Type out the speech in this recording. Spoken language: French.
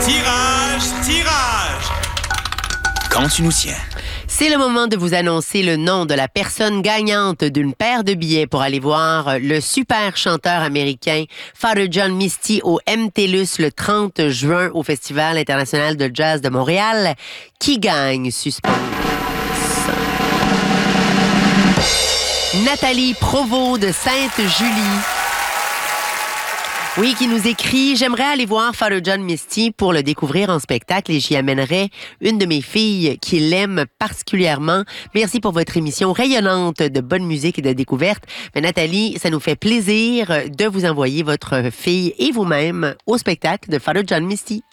Tirage! Quand tu nous tiens. C'est le moment de vous annoncer le nom de la personne gagnante d'une paire de billets pour aller voir le super chanteur américain Father John Misty au MTLUS le 30 juin au Festival international de jazz de Montréal. Qui gagne? Suspense. Nathalie Provost de Sainte-Julie. Oui, qui nous écrit « J'aimerais aller voir Father John Misty pour le découvrir en spectacle et j'y amènerai une de mes filles qui l'aime particulièrement. Merci pour votre émission rayonnante de bonne musique et de découverte. » Mais Nathalie, ça nous fait plaisir de vous envoyer votre fille et vous-même au spectacle de Father John Misty.